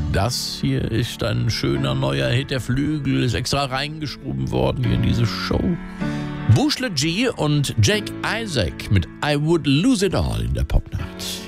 Das hier ist ein schöner neuer Hit. Der Flügel ist extra reingeschoben worden hier in diese Show. Bushla G und Jake Isaac mit I Would Lose It All in der Popnacht.